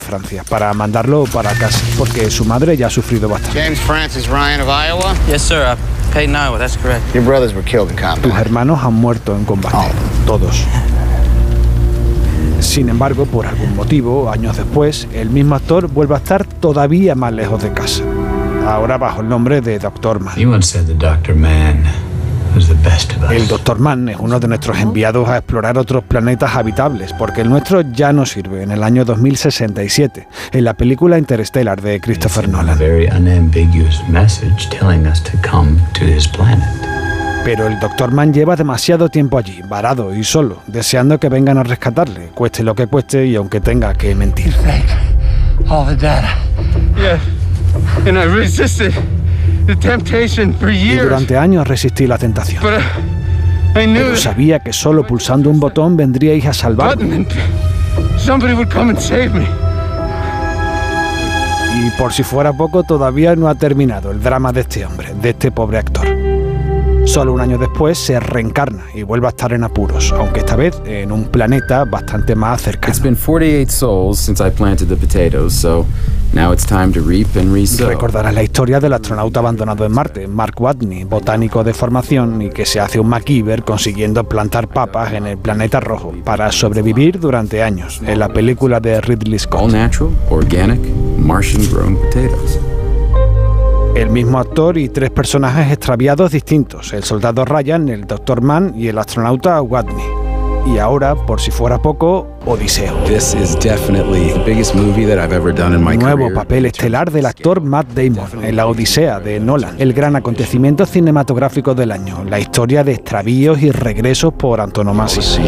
Francia, para mandarlo para casa, porque su madre ya ha sufrido bastante. James Francis Ryan of Iowa? Yes, sir. Peyton, Iowa. That's correct. Your brothers were killed in Tus combat. hermanos han muerto en combate, todos. Sin embargo, por algún motivo, años después, el mismo actor vuelve a estar todavía más lejos de casa. Ahora bajo el nombre de Dr. Mann. You once said the Dr. Mann was the best of us. El Dr. Mann es uno de nuestros enviados a explorar otros planetas habitables, porque el nuestro ya no sirve, en el año 2067, en la película Interstellar de Christopher A Nolan. very unambiguous message telling us to come to his planet. Pero el Dr. Mann lleva demasiado tiempo allí, varado y solo, deseando que vengan a rescatarle, cueste lo que cueste y aunque tenga que mentir. All the data. Yeah. And I resisted the temptation for Y years. durante años resistí la tentación. But I knew Pero sabía que solo pulsando un botón vendríais a salvarme. somebody would come and save me. Y por si fuera poco, todavía no ha terminado el drama de este hombre, de este pobre actor. Solo un año después se reencarna y vuelve a estar en apuros, aunque esta vez en un planeta bastante más cercano. It's been 48 souls since I planted the potatoes, so now it's time to reap and resow. Recordarás la historia del astronauta abandonado en Marte, Mark Watney, botánico de formación y que se hace un MacGyver consiguiendo plantar papas en el planeta rojo para sobrevivir durante años, en la película de Ridley All Scott. natural, organic, Martian-grown potatoes. El mismo actor y tres personajes extraviados distintos, el soldado Ryan, el Dr. Mann y el astronauta Watney. Y ahora, por si fuera poco, Odiseo. This is definitely the biggest movie that I've ever done in my Nuevo career. papel estelar del actor Matt Damon en La Odisea de Nolan, el gran acontecimiento cinematográfico del año, la historia de extravíos y regresos por antonomasia.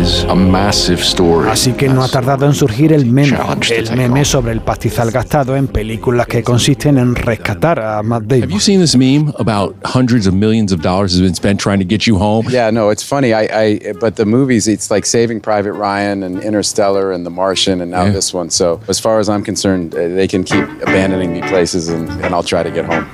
Así que no ha tardado en surgir el meme sobre el pastizal gastado en películas que consisten en rescatar a Matt Have you Damon. seen this meme about hundreds of millions of dollars has been spent trying to get you home? Yeah, no, it's funny. But the movies, it's like Saving Private Ryan and Interstellar and The Martian and now this one. So as far as I'm concerned, they can keep abandoning me places and I'll try to get home.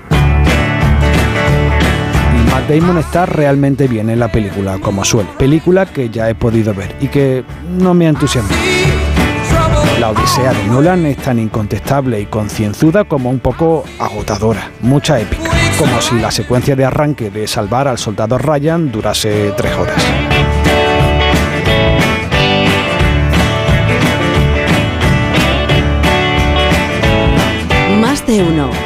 Y Matt Damon está realmente bien en la película, como suele. Película que ya he podido ver y que no me ha entusiasmado. La Odisea de Nolan es tan incontestable y concienzuda como un poco agotadora, mucha épica, como si la secuencia de arranque de salvar al soldado Ryan durase 3 horas. Más de uno.